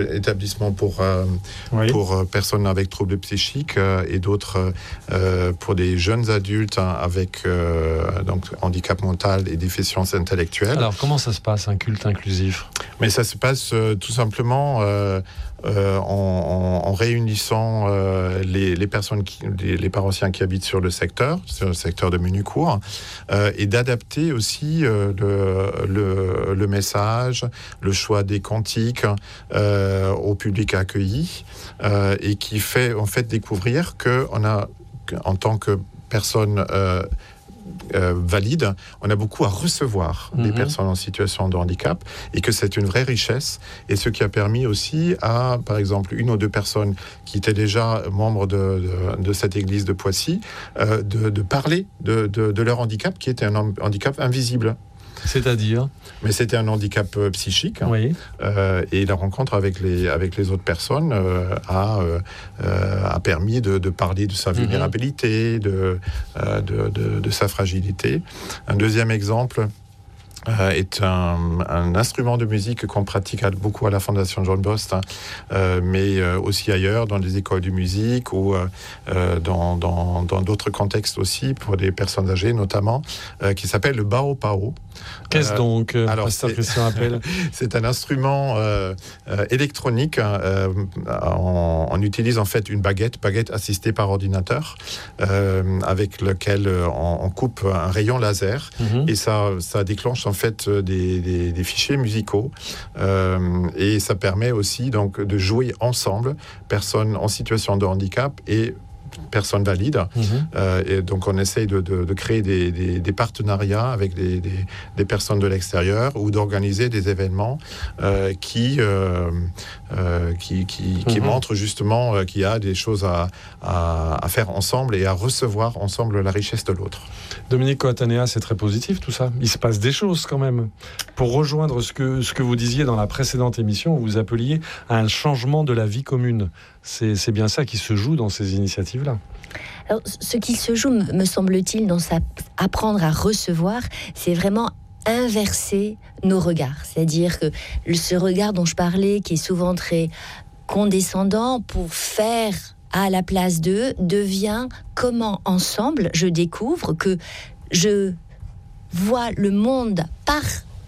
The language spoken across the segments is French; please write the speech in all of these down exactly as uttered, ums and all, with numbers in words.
établissements pour, euh, oui. pour euh, personnes avec troubles psychiques euh, et d'autres euh, pour des jeunes adultes hein, avec euh, donc, handicap mental et déficience intellectuelle. Alors, comment ça se passe, un culte inclusif ? Mais ça se passe euh, tout simplement euh, euh, en, en, en réunissant euh, les, les personnes, qui, les, les paroissiens qui habitent sur le secteur, sur le secteur de Menucourt, euh, et d'adapter aussi euh, le, le, le message, le choix des cantiques, euh, au public accueilli euh, et qui fait en fait découvrir qu'on a, en tant que personne euh, euh, valide, on a beaucoup à recevoir mm-hmm. des personnes en situation de handicap et que c'est une vraie richesse et ce qui a permis aussi à, par exemple, une ou deux personnes qui étaient déjà membres de, de, de cette église de Poissy euh, de, de parler de, de, de leur handicap qui était un handicap invisible. C'est-à-dire ? Mais c'était un handicap euh, psychique. Hein, oui. euh, et la rencontre avec les, avec les autres personnes euh, a, euh, a permis de, de parler de sa vulnérabilité, mm-hmm. de, euh, de, de, de sa fragilité. Un deuxième exemple Euh, est un, un instrument de musique qu'on pratique beaucoup à la Fondation John Bost, hein, euh, mais euh, aussi ailleurs, dans les écoles de musique ou euh, dans, dans, dans d'autres contextes aussi, pour des personnes âgées notamment, euh, qui s'appelle le Bao Pao. Qu'est-ce euh, donc, euh, alors, pasteur Christian Appel ? C'est un instrument euh, euh, électronique. Euh, on, on utilise en fait une baguette, baguette assistée par ordinateur, euh, avec lequel on, on coupe un rayon laser, mm-hmm. et ça, ça déclenche en fait des, des, des fichiers musicaux euh, et ça permet aussi donc de jouer ensemble, personnes en situation de handicap et personnes valides. Mmh. Euh, et donc on essaye de, de, de créer des, des, des partenariats avec des, des, des personnes de l'extérieur ou d'organiser des événements euh, qui, euh, euh, qui, qui, qui mmh. montrent justement euh, qu'il y a des choses à, à, à faire ensemble et à recevoir ensemble la richesse de l'autre. Dominique Coatanea, c'est très positif tout ça. Il se passe des choses quand même. Pour rejoindre ce que, ce que vous disiez dans la précédente émission, vous appeliez à un changement de la vie commune. C'est, c'est bien ça qui se joue dans ces initiatives-là. Alors, ce qui se joue, me semble-t-il, dans sa apprendre à recevoir, c'est vraiment inverser nos regards. C'est-à-dire que ce regard dont je parlais, qui est souvent très condescendant, pour faire à la place d'eux, devient comment ensemble je découvre que je vois le monde par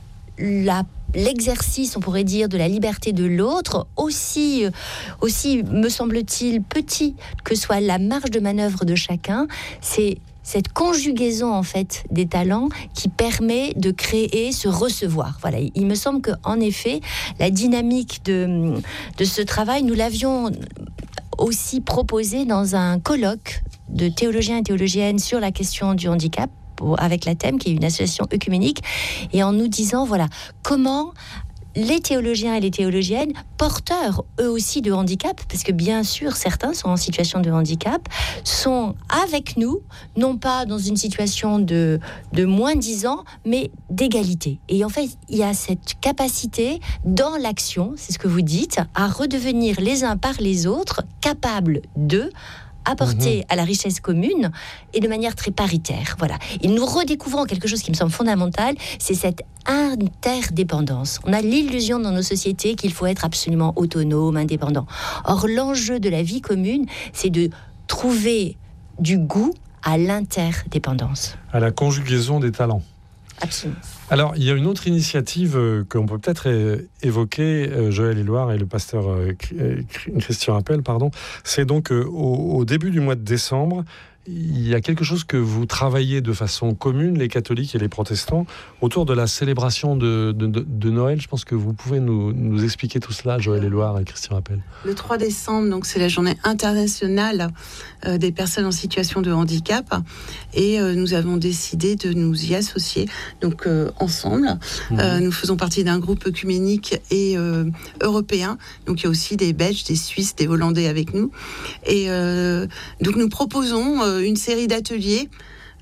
la l'exercice, on pourrait dire, de la liberté de l'autre, aussi, aussi, me semble-t-il, petit que soit la marge de manœuvre de chacun, c'est cette conjugaison, en fait, des talents qui permet de créer ce recevoir. Voilà, il me semble qu'en effet, la dynamique de, de ce travail, nous l'avions aussi proposé dans un colloque de théologiens et théologiennes sur la question du handicap, avec la Thème, qui est une association œcuménique, et en nous disant, voilà, comment les théologiens et les théologiennes, porteurs eux aussi de handicap, parce que bien sûr certains sont en situation de handicap, sont avec nous, non pas dans une situation de, de moins dix ans, mais d'égalité. Et en fait, il y a cette capacité dans l'action, c'est ce que vous dites, à redevenir les uns par les autres, capables de apporter mmh. à la richesse commune et de manière très paritaire. Voilà. Et nous redécouvrons quelque chose qui me semble fondamental, c'est cette interdépendance. On a l'illusion dans nos sociétés qu'il faut être absolument autonome, indépendant. Or, l'enjeu de la vie commune, c'est de trouver du goût à l'interdépendance. À la conjugaison des talents. Absolument. Alors, il y a une autre initiative euh, qu'on peut peut-être é- évoquer, euh, Joël Éluard et le pasteur euh, Christian Appel, pardon. C'est donc euh, au, au début du mois de décembre, il y a quelque chose que vous travaillez de façon commune, les catholiques et les protestants, autour de la célébration de, de, de Noël. Je pense que vous pouvez nous, nous expliquer tout cela, Joël Éluard et Christian Appel. Le trois décembre, donc, c'est la journée internationale euh, des personnes en situation de handicap. Et euh, nous avons décidé de nous y associer donc, euh, ensemble. Mmh. Euh, nous faisons partie d'un groupe œcuménique et euh, européen. Donc il y a aussi des Belges, des Suisses, des Hollandais avec nous. Et euh, donc nous proposons... Euh, une série d'ateliers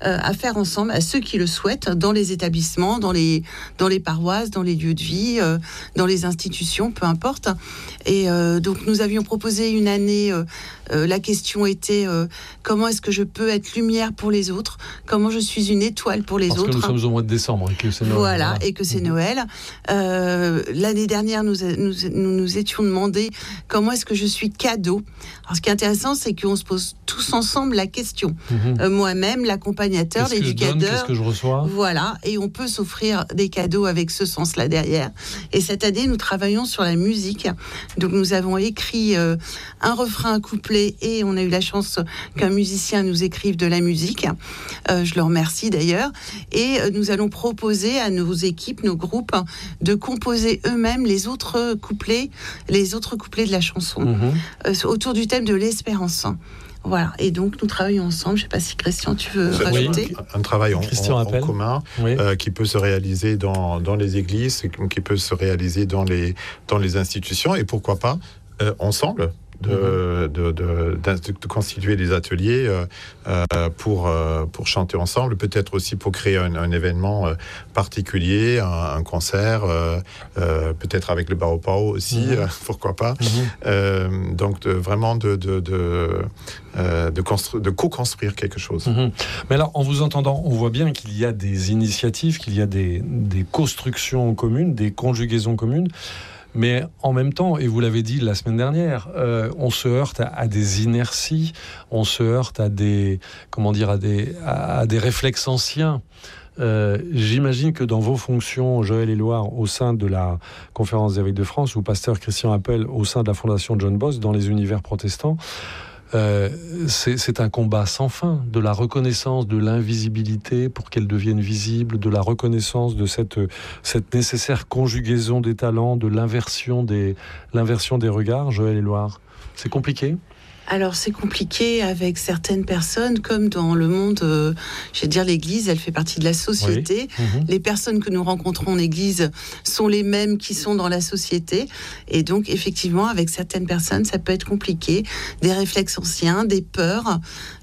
euh, à faire ensemble, à ceux qui le souhaitent, dans les établissements, dans les, dans les paroisses, dans les lieux de vie, euh, dans les institutions, peu importe. Et euh, donc nous avions proposé une année, euh, euh, la question était euh, comment est-ce que je peux être lumière pour les autres, comment je suis une étoile pour les Parce autres. Parce que nous sommes au mois de décembre et que c'est Noël. Voilà, voilà. et que c'est mmh. Noël. Euh, l'année dernière, nous, nous, nous nous étions demandé comment est-ce que je suis cadeau. Alors ce qui est intéressant, c'est qu'on se pose tous ensemble la question. Mmh. Euh, moi-même, l'accompagnateur, qu'est-ce l'éducateur. Que je donne, qu'est-ce que je reçois ? Voilà, et on peut s'offrir des cadeaux avec ce sens-là derrière. Et cette année, nous travaillons sur la musique. Donc nous avons écrit euh, un refrain, un couplet, et on a eu la chance qu'un musicien nous écrive de la musique. Euh, je le remercie d'ailleurs. Et euh, nous allons proposer à nos équipes, nos groupes, de composer eux-mêmes les autres couplets, les autres couplets de la chanson, mmh. euh, autour du thème de l'espérance. Voilà, et donc nous travaillons ensemble. Je ne sais pas si Christian, tu veux oui, rajouter un, un travail en, en, en commun oui. euh, qui peut se réaliser dans, dans les églises, qui peut se réaliser dans les, dans les institutions, et pourquoi pas euh, ensemble. De, de, de, de, de constituer des ateliers euh, euh, pour, euh, pour chanter ensemble, peut-être aussi pour créer un, un événement euh, particulier, un, un concert, euh, euh, peut-être avec le Baopao aussi, mmh. euh, pourquoi pas. Mmh. Euh, donc de, vraiment de, de, de, euh, de, constru- de co-construire quelque chose. Mmh. Mais alors, en vous entendant, on voit bien qu'il y a des initiatives, qu'il y a des, des constructions communes, des conjugaisons communes. Mais en même temps, et vous l'avez dit la semaine dernière, euh, on se heurte à, à des inerties, on se heurte à des, comment dire, à des, à, à des réflexes anciens. Euh, j'imagine que dans vos fonctions, Joël Éluard, au sein de la Conférence des évêques de France, ou pasteur Christian Appel, au sein de la Fondation John Boss, dans les univers protestants, Euh, c'est, c'est un combat sans fin, de la reconnaissance de l'invisibilité pour qu'elle devienne visible, de la reconnaissance de cette, cette nécessaire conjugaison des talents, de l'inversion des, l'inversion des regards. Joël Éluard, c'est compliqué ? Alors c'est compliqué avec certaines personnes, comme dans le monde, euh, je vais dire l'Église, elle fait partie de la société. Oui. Mmh. Les personnes que nous rencontrons en Église sont les mêmes qui sont dans la société. Et donc effectivement, avec certaines personnes, ça peut être compliqué. Des réflexes anciens, des peurs.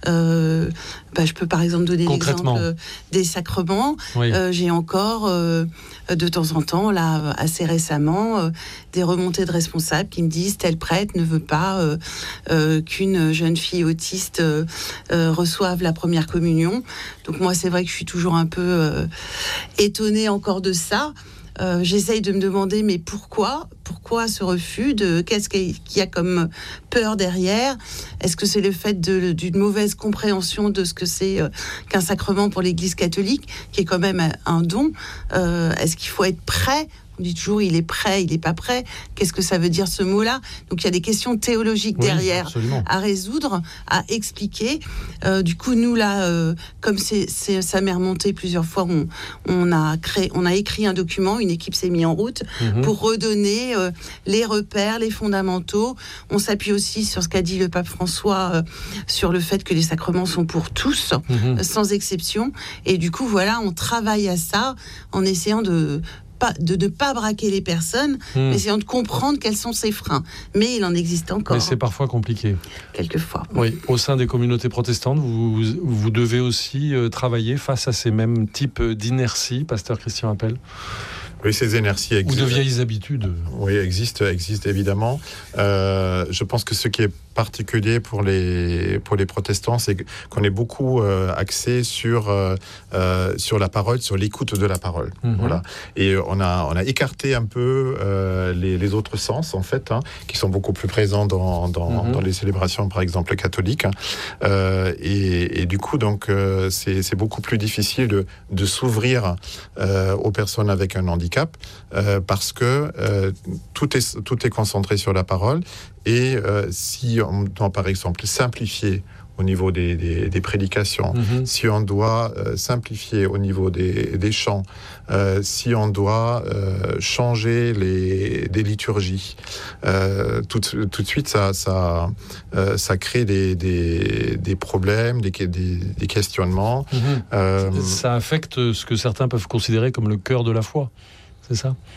Euh, bah, je peux par exemple donner l'exemple euh, des sacrements. Oui. Euh, j'ai encore, euh, de temps en temps, là, assez récemment, euh, des remontées de responsables qui me disent tel prêtre ne veut pas euh, euh, qu'une jeune fille autiste euh, euh, reçoive la première communion. Donc moi, c'est vrai que je suis toujours un peu euh, étonnée encore de ça. Euh, j'essaye de me demander, mais pourquoi Pourquoi ce refus de, qu'est-ce qu'il y a comme peur derrière ? Est-ce que c'est le fait de, d'une mauvaise compréhension de ce que c'est euh, qu'un sacrement pour l'Église catholique, qui est quand même un don ? euh, Est-ce qu'il faut être prêt ? On dit toujours, il est prêt, il n'est pas prêt. Qu'est-ce que ça veut dire ce mot-là ? Donc il y a des questions théologiques oui, derrière absolument. À résoudre, à expliquer. Euh, du coup, nous là, euh, comme c'est, c'est, ça m'est remonté plusieurs fois, on, on a créé, on a écrit un document, une équipe s'est mise en route mm-hmm. pour redonner euh, les repères, les fondamentaux. On s'appuie aussi sur ce qu'a dit le pape François euh, sur le fait que les sacrements sont pour tous, mm-hmm. euh, sans exception. Et du coup, voilà, on travaille à ça en essayant de Pas, de ne pas braquer les personnes, mmh. mais essayant de comprendre quels sont ces freins. Mais il en existe encore. Mais c'est parfois compliqué. Quelquefois. Oui. Au sein des communautés protestantes, vous, vous devez aussi euh, travailler face à ces mêmes types d'inerties, pasteur Christian Appel. Oui, ces inerties existent. Ou de vieilles habitudes. Oui, existent, existent évidemment. Euh, je pense que ce qui est particulier pour les, pour les protestants, c'est qu'on est beaucoup euh, axé sur, euh, euh, sur la parole, sur l'écoute de la parole. Mm-hmm. Voilà. Et on a, on a écarté un peu euh, les, les autres sens, en fait, hein, qui sont beaucoup plus présents dans, dans, mm-hmm. dans les célébrations, par exemple, catholiques. Hein. Euh, et, et du coup, donc, euh, c'est, c'est beaucoup plus difficile de, de s'ouvrir euh, aux personnes avec un handicap, euh, parce que euh, tout est, tout est concentré sur la parole. Et euh, si on doit, par exemple, simplifier au niveau des, des, des prédications, mm-hmm. si on doit euh, simplifier au niveau des, des chants, euh, si on doit euh, changer les, des liturgies, euh, tout, tout de suite, ça, ça, euh, ça crée des, des, des problèmes, des, des, des questionnements. Mm-hmm. Euh, ça affecte ce que certains peuvent considérer comme le cœur de la foi, c'est ça ?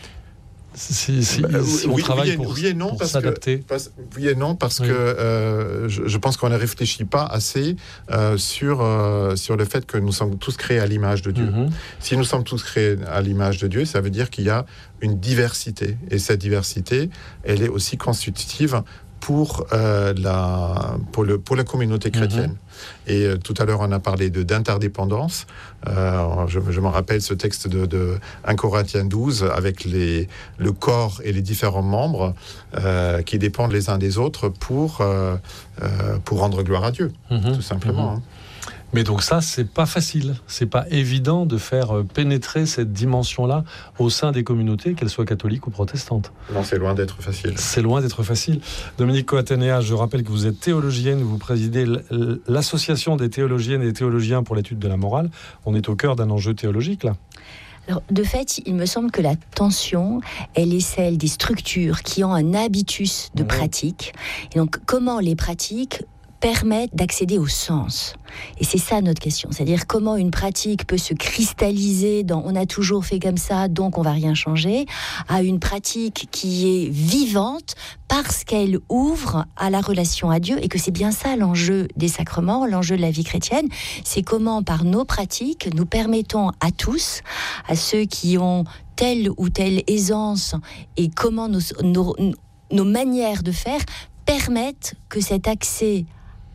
Si, si, bah, si on oui, travaille oui et, pour, oui et non, pour parce s'adapter. Que, parce, oui et non, parce oui. que euh, je, je pense qu'on ne réfléchit pas assez euh, sur, euh, sur le fait que nous sommes tous créés à l'image de Dieu. Mm-hmm. Si nous sommes tous créés à l'image de Dieu, ça veut dire qu'il y a une diversité. Et cette diversité, elle est aussi constitutive pour, euh, la, pour, le, pour la communauté chrétienne. Mmh. Et euh, tout à l'heure, on a parlé de, d'interdépendance. Euh, je, je me rappelle ce texte de, de un Corinthiens douze avec les, le corps et les différents membres euh, qui dépendent les uns des autres pour, euh, euh, pour rendre gloire à Dieu, mmh. tout simplement. Mmh. Hein. Mais donc ça, c'est pas facile, c'est pas évident de faire pénétrer cette dimension-là au sein des communautés, qu'elles soient catholiques ou protestantes. Non, c'est loin d'être facile. C'est loin d'être facile. Dominique Coatanea, je rappelle que vous êtes théologienne, vous présidez l'association des théologiennes et des théologiens pour l'étude de la morale. On est au cœur d'un enjeu théologique, là. Alors, de fait, il me semble que la tension, elle est celle des structures qui ont un habitus de mmh. pratique. Et donc, comment les pratiques permettent d'accéder au sens. Et c'est ça notre question, c'est-à-dire comment une pratique peut se cristalliser dans « on a toujours fait comme ça, donc on va rien changer », à une pratique qui est vivante parce qu'elle ouvre à la relation à Dieu, et que c'est bien ça l'enjeu des sacrements, l'enjeu de la vie chrétienne, c'est comment par nos pratiques nous permettons à tous, à ceux qui ont telle ou telle aisance, et comment nos, nos, nos manières de faire permettent que cet accès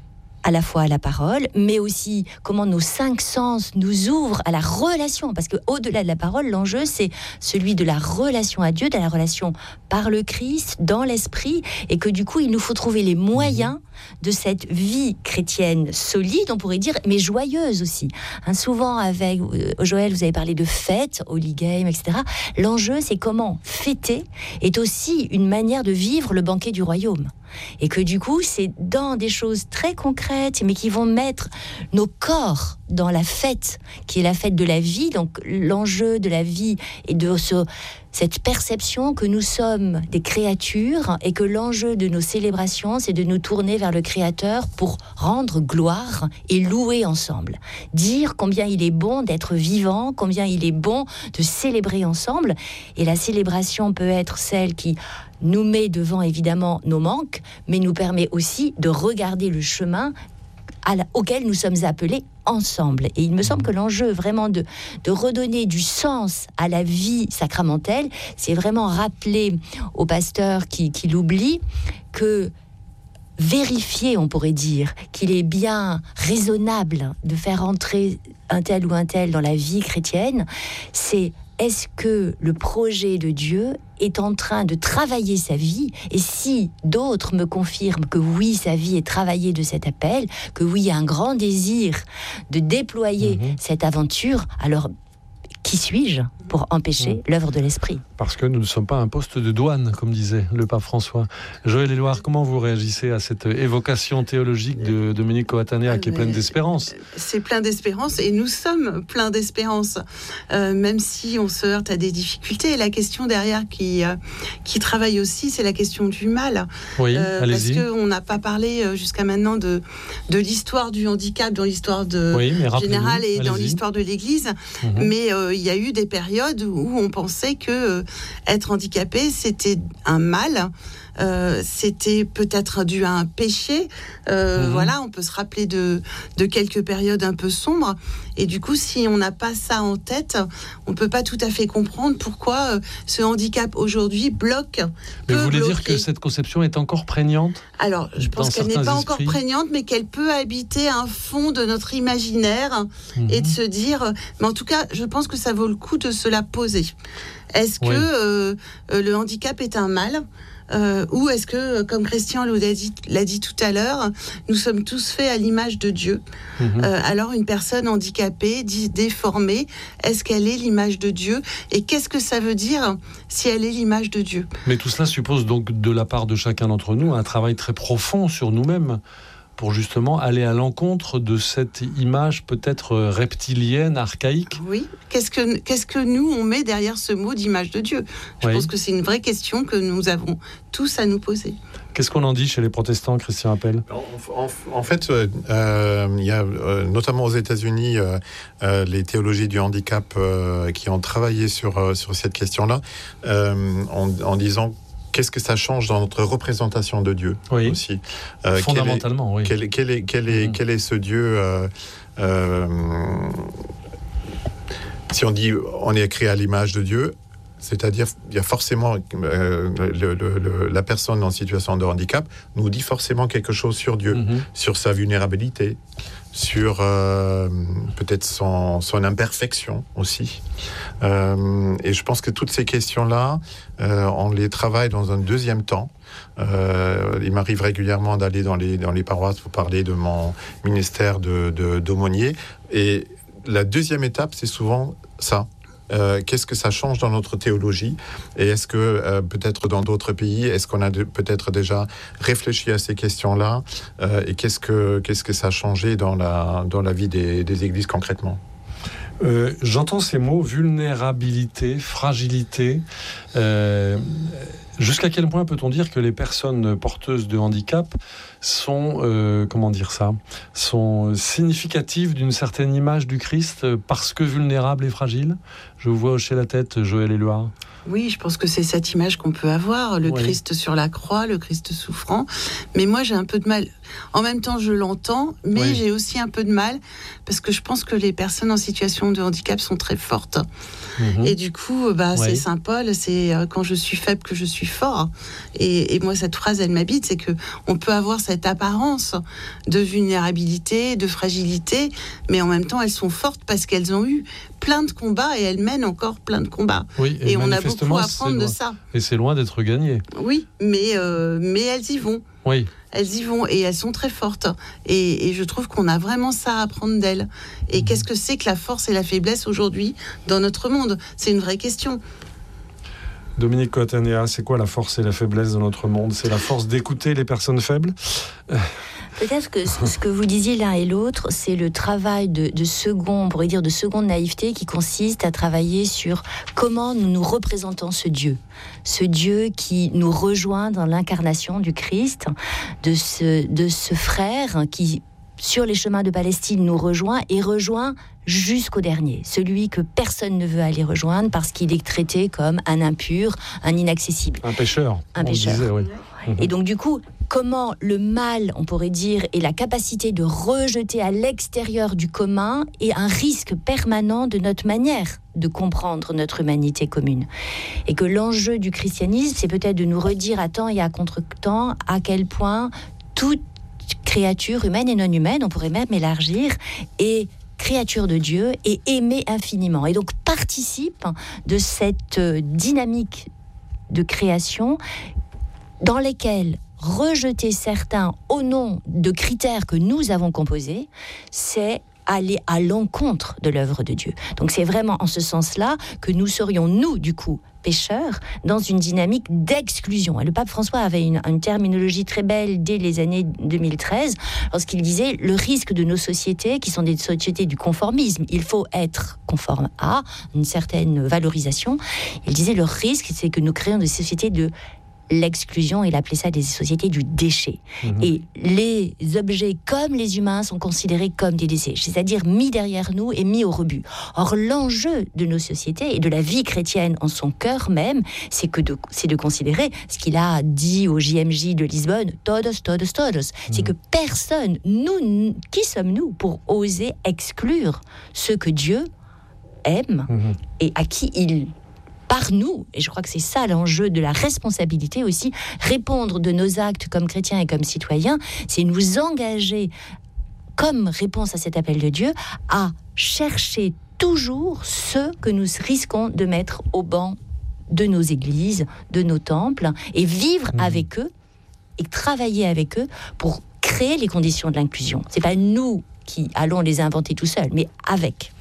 à la fois à la parole, mais aussi comment nos cinq sens nous ouvrent à la relation, parce qu'au-delà de la parole, l'enjeu c'est celui de la relation à Dieu, de la relation par le Christ, dans l'esprit, et que du coup il nous faut trouver les moyens de cette vie chrétienne solide, on pourrait dire, mais joyeuse aussi. Hein, souvent avec euh, Joël, vous avez parlé de fête, Holy Game, et cetera. L'enjeu c'est comment fêter est aussi une manière de vivre le banquet du royaume. Et que du coup, c'est dans des choses très concrètes, mais qui vont mettre nos corps dans la fête, qui est la fête de la vie. Donc l'enjeu de la vie est de ce, cette perception que nous sommes des créatures, et que l'enjeu de nos célébrations, c'est de nous tourner vers le Créateur pour rendre gloire et louer ensemble. Dire combien il est bon d'être vivant, combien il est bon de célébrer ensemble. Et la célébration peut être celle qui nous met devant évidemment nos manques, mais nous permet aussi de regarder le chemin à la, auquel nous sommes appelés ensemble. Et il me semble que l'enjeu vraiment de, de redonner du sens à la vie sacramentelle, c'est vraiment rappeler aux pasteurs qui, qui l'oublient que vérifier, on pourrait dire, qu'il est bien raisonnable de faire entrer un tel ou un tel dans la vie chrétienne, c'est est-ce que le projet de Dieu est en train de travailler sa vie, et si d'autres me confirment que oui, sa vie est travaillée de cet appel, que oui, il y a un grand désir de déployer mmh. cette aventure, alors qui suis-je pour empêcher mmh. l'œuvre de l'esprit ? Parce que nous ne sommes pas un poste de douane, comme disait le pape François. Joël Éluard, comment vous réagissez à cette évocation théologique de Dominique Coatanea, ah, qui est pleine d'espérance ? C'est plein d'espérance, et nous sommes pleins d'espérance, euh, même si on se heurte à des difficultés. La question derrière qui, euh, qui travaille aussi, c'est la question du mal. Oui, euh, allez-y. Parce qu'on n'a pas parlé jusqu'à maintenant de, de l'histoire du handicap, dans l'histoire de oui, générale et allez-y. Dans l'histoire de l'Église. Mmh. Mais euh, il y a eu des périodes où on pensait que euh, être handicapé, c'était un mal. Euh, c'était peut-être dû à un péché. Euh, mmh. Voilà, on peut se rappeler de, de quelques périodes un peu sombres. Et du coup, si on n'a pas ça en tête, on ne peut pas tout à fait comprendre pourquoi euh, ce handicap aujourd'hui bloque. Mais vous voulez bloquer. Dire que cette conception est encore prégnante ? Alors, je pense qu'elle n'est pas esprits. encore prégnante, mais qu'elle peut habiter un fond de notre imaginaire mmh. et de se dire... Mais en tout cas, je pense que ça vaut le coup de se la poser. Est-ce oui. que euh, le handicap est un mal ? Euh, ou est-ce que, comme Christian l'a dit, l'a dit tout à l'heure, nous sommes tous faits à l'image de Dieu. Mmh. Euh, alors une personne handicapée, déformée, est-ce qu'elle est l'image de Dieu ? Et qu'est-ce que ça veut dire si elle est l'image de Dieu ? Mais tout cela suppose donc de la part de chacun d'entre nous un travail très profond sur nous-mêmes, pour justement aller à l'encontre de cette image peut-être reptilienne, archaïque. Oui, qu'est-ce que, qu'est-ce que nous, on met derrière ce mot d'image de Dieu ? Je oui. pense que c'est une vraie question que nous avons tous à nous poser. Qu'est-ce qu'on en dit chez les protestants, Christian Appel ? En, en, en fait, il euh, y a euh, notamment aux États-Unis euh, euh, les théologies du handicap euh, qui ont travaillé sur, euh, sur cette question-là euh, en, en disant qu'est-ce que ça change dans notre représentation de Dieu oui. aussi. Euh, Fondamentalement, quel est, oui. Quel est, quel est, mmh. quel est ce Dieu euh, euh, si on dit on est créé à l'image de Dieu, c'est-à-dire il y a forcément euh, le, le, le, la personne en situation de handicap nous dit forcément quelque chose sur Dieu, mmh. sur sa vulnérabilité, sur euh, peut-être son, son imperfection aussi. Euh, et je pense que toutes ces questions-là, euh, on les travaille dans un deuxième temps. Euh, il m'arrive régulièrement d'aller dans les, dans les paroisses pour parler de mon ministère de, de, d'aumônier. Et la deuxième étape, c'est souvent ça. Euh, qu'est-ce que ça change dans notre théologie ? Et est-ce que, euh, peut-être dans d'autres pays, est-ce qu'on a de, peut-être déjà réfléchi à ces questions-là ? euh, Et qu'est-ce que, qu'est-ce que ça a changé dans la, dans la vie des, des églises concrètement ? Euh, j'entends ces mots, vulnérabilité, fragilité. Euh, jusqu'à quel point peut-on dire que les personnes porteuses de handicap sont, euh, comment dire ça, sont significatives d'une certaine image du Christ parce que vulnérables et fragiles ? Je vous vois hocher la tête, Joël Éluard. Oui, je pense que c'est cette image qu'on peut avoir, le oui. Christ sur la croix, le Christ souffrant. Mais moi, j'ai un peu de mal. En même temps, je l'entends, mais oui. j'ai aussi un peu de mal parce que je pense que les personnes en situation de handicap sont très fortes. Mmh. Et du coup, bah, oui. c'est Saint Paul, c'est euh, quand je suis faible que je suis fort. Et, et moi, cette phrase, elle m'habite, c'est que on peut avoir cette apparence de vulnérabilité, de fragilité, mais en même temps, elles sont fortes parce qu'elles ont eu plein de combats et elles mènent encore plein de combats. Oui, et, et on a beaucoup à apprendre de ça. Et c'est loin d'être gagné. Oui, mais, euh, mais elles y vont. Oui. Elles y vont et elles sont très fortes. Et, et je trouve qu'on a vraiment ça à apprendre d'elles. Et mmh. qu'est-ce que c'est que la force et la faiblesse aujourd'hui dans notre monde ? C'est une vraie question. Dominique Coatanea, c'est quoi la force et la faiblesse dans notre monde ? C'est la force d'écouter les personnes faibles ? Peut-être que ce que vous disiez l'un et l'autre, c'est le travail de, de second, on pourrait dire de seconde naïveté, qui consiste à travailler sur comment nous nous représentons ce Dieu. Ce Dieu qui nous rejoint dans l'incarnation du Christ, de ce, de ce frère qui, sur les chemins de Palestine, nous rejoint et rejoint jusqu'au dernier. Celui que personne ne veut aller rejoindre parce qu'il est traité comme un impur, un inaccessible. Un pécheur. Un pécheur. Disait, oui. Et donc du coup, comment le mal, on pourrait dire, et la capacité de rejeter à l'extérieur du commun est un risque permanent de notre manière de comprendre notre humanité commune. Et que l'enjeu du christianisme, c'est peut-être de nous redire à temps et à contre-temps à quel point toute créature humaine et non humaine, on pourrait même élargir, est créature de Dieu et aimée infiniment. Et donc participe de cette dynamique de création dans lesquels rejeter certains au nom de critères que nous avons composés, c'est aller à l'encontre de l'œuvre de Dieu. Donc c'est vraiment en ce sens-là que nous serions, nous, du coup, pécheurs, dans une dynamique d'exclusion. Et le pape François avait une, une terminologie très belle dès les années deux mille treize, lorsqu'il disait le risque de nos sociétés, qui sont des sociétés du conformisme, il faut être conforme à une certaine valorisation. Il disait le risque, c'est que nous créons des sociétés de l'exclusion, il appelait ça des sociétés du déchet. Mmh. Et les objets comme les humains sont considérés comme des déchets, c'est-à-dire mis derrière nous et mis au rebut. Or, l'enjeu de nos sociétés et de la vie chrétienne en son cœur même, c'est, que de, c'est de considérer ce qu'il a dit au J M J de Lisbonne, todos, todos, todos. Mmh. C'est que personne, nous, qui sommes-nous pour oser exclure ceux que Dieu aime mmh. et à qui il par nous, et je crois que c'est ça l'enjeu de la responsabilité aussi, répondre de nos actes comme chrétiens et comme citoyens, c'est nous engager comme réponse à cet appel de Dieu à chercher toujours ceux que nous risquons de mettre au banc de nos églises, de nos temples, et vivre mmh. avec eux et travailler avec eux pour créer les conditions de l'inclusion. C'est pas nous qui allons les inventer tout seuls, mais avec.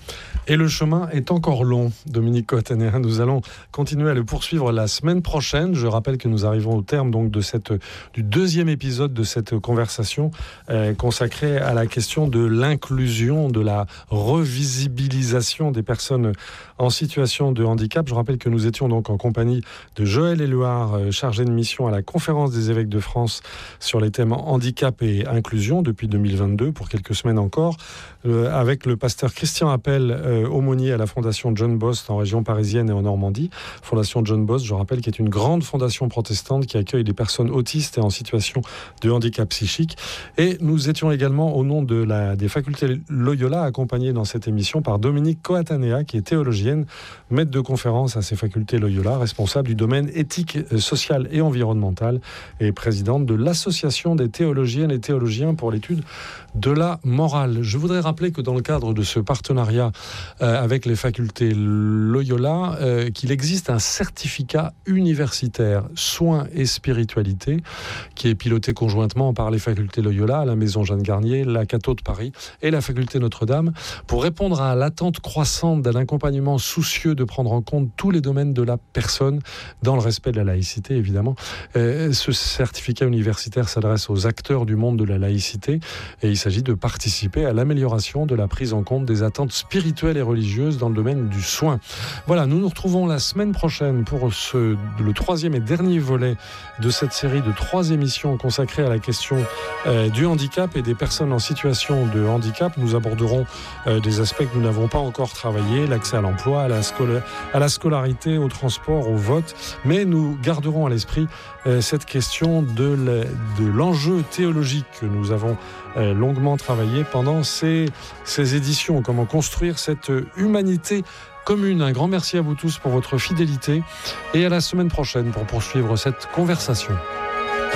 Et le chemin est encore long, Dominique Coatanéa. Nous allons continuer à le poursuivre la semaine prochaine. Je rappelle que nous arrivons au terme donc de cette, du deuxième épisode de cette conversation euh, consacrée à la question de l'inclusion, de la revisibilisation des personnes en situation de handicap. Je rappelle que nous étions donc en compagnie de Joël Éluard, euh, chargé de mission à la Conférence des évêques de France sur les thèmes handicap et inclusion depuis deux mille vingt-deux, pour quelques semaines encore, euh, avec le pasteur Christian Appel, euh, aumônier à la Fondation John Bost en région parisienne et en Normandie. Fondation John Bost, je rappelle, qui est une grande fondation protestante qui accueille des personnes autistes et en situation de handicap psychique. Et nous étions également, au nom de la, des facultés Loyola, accompagnés dans cette émission par Dominique Coatanéa, qui est théologienne, maître de conférence à ces facultés Loyola, responsable du domaine éthique, social et environnemental et présidente de l'Association des théologiennes et théologiens pour l'étude de la morale. Je voudrais rappeler que dans le cadre de ce partenariat euh, avec les facultés Loyola, euh, qu'il existe un certificat universitaire soins et spiritualité qui est piloté conjointement par les facultés Loyola, la Maison Jeanne Garnier, la Cato de Paris et la faculté Notre-Dame, pour répondre à l'attente croissante d'un accompagnement soucieux de prendre en compte tous les domaines de la personne dans le respect de la laïcité, évidemment. Euh, ce certificat universitaire s'adresse aux acteurs du monde de la laïcité et il s'agit de participer à l'amélioration de la prise en compte des attentes spirituelles et religieuses dans le domaine du soin. Voilà, nous nous retrouvons la semaine prochaine pour ce, le troisième et dernier volet de cette série de trois émissions consacrées à la question euh, du handicap et des personnes en situation de handicap. Nous aborderons euh, des aspects que nous n'avons pas encore travaillés, l'accès à l'emploi, à la, scola- à la scolarité, au transport, au vote, mais nous garderons à l'esprit euh, cette question de, le, de l'enjeu théologique que nous avons euh, longuement travaillé pendant ces, ces éditions. Comment construire cette humanité commune. Un grand merci à vous tous pour votre fidélité et à la semaine prochaine pour poursuivre cette conversation.